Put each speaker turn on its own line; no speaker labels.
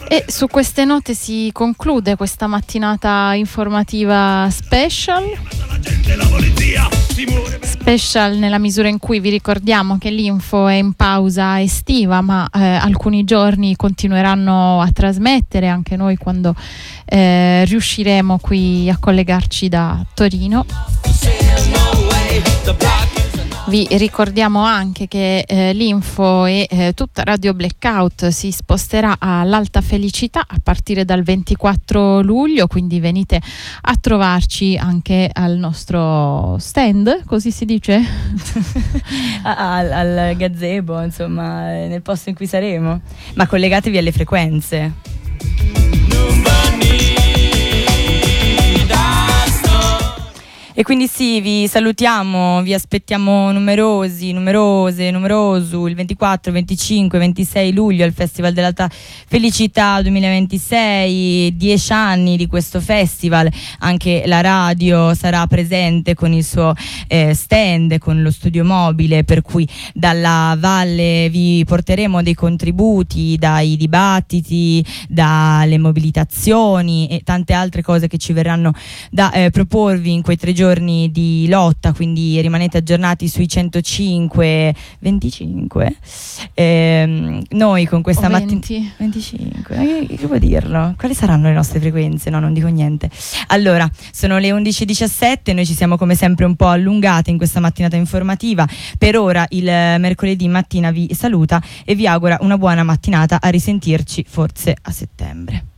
E su queste note si conclude questa mattinata informativa special nella misura in cui vi ricordiamo che l'Info è in pausa estiva, ma alcuni giorni continueranno a trasmettere anche noi quando riusciremo qui a collegarci da Torino. Vi ricordiamo anche che l'Info e tutta Radio Blackout si sposterà all'Alta Felicità a partire dal 24 luglio, quindi venite a trovarci anche al nostro stand, così si dice?
al gazebo, insomma, nel posto in cui saremo, ma collegatevi alle frequenze. E quindi sì, vi salutiamo, vi aspettiamo numeroso il 24, 25, 26 luglio al Festival dell'Alta Felicità 2026, 10 anni di questo festival. Anche la radio sarà presente con il suo stand, con lo studio mobile, per cui dalla valle vi porteremo dei contributi, dai dibattiti, dalle mobilitazioni e tante altre cose che ci verranno da proporvi in quei 3 giorni di lotta, quindi rimanete aggiornati sui 105 25. Noi con questa mattina 25, che vuol dirlo? Quali saranno le nostre frequenze? No, non dico niente. Allora, sono le 11:17, noi ci siamo come sempre un po' allungate in questa mattinata informativa. Per ora il mercoledì mattina vi saluta e vi augura una buona mattinata, a risentirci forse a settembre.